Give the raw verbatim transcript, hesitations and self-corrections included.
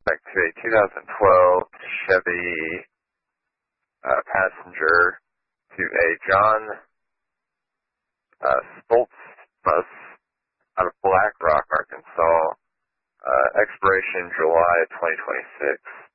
back to a two thousand twelve Chevy uh, Passenger to a John uh, Stoltz bus out of Black Rock, Arkansas. Uh, expiration July of twenty twenty-six.